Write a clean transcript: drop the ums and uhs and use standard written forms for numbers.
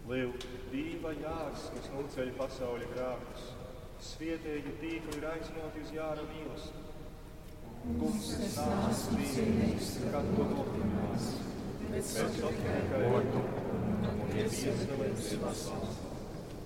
Lūk, dīva jārs, kas noceļ pasaules grēkus, svietēju tīklu ir aicinoti uz jāra mīlestību. Kungs, es neesmu cienīgs, kad tu nopirmās, bet es tikai un iesvēlēts vasals.